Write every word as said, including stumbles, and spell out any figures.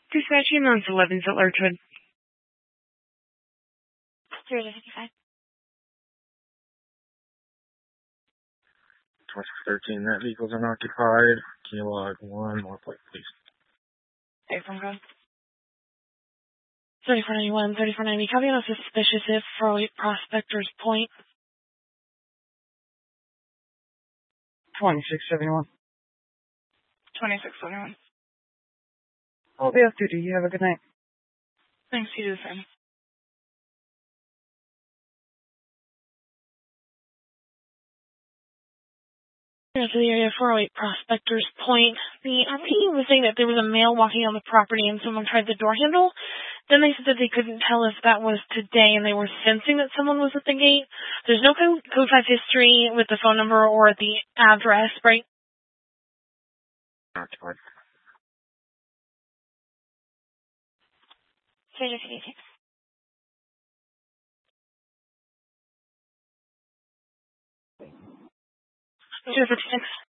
Dispatch ambulance eleven at Larchwood. zero to fifty-five. twenty-six thirteen, that vehicle's unoccupied. Can you log one more plate, please? Hey, from God. thirty-four ninety-one, thirty-four ninety. Copy on a suspicious if for Prospectors Point. twenty-six seventy-one. twenty-six seventy-one. I'll be off duty. You have a good night. Thanks, you do the same. To the area four oh eight Prospectors Point. The R P was saying that there was a male walking on the property and someone tried the door handle. Then they said that they couldn't tell if that was today and they were sensing that someone was at the gate. There's no code, code five history with the phone number or the address, right? Occupied. zero to fifty-six. zero to fifty-six.